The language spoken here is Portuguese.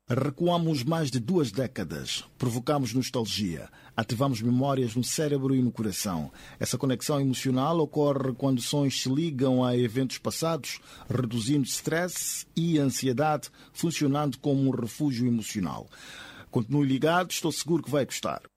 Recuamos mais de 2 décadas, provocamos nostalgia, ativamos memórias no cérebro e no coração. Essa conexão emocional ocorre quando sons se ligam a eventos passados, reduzindo stress e ansiedade, funcionando como um refúgio emocional. Continue ligado, estou seguro que vai gostar.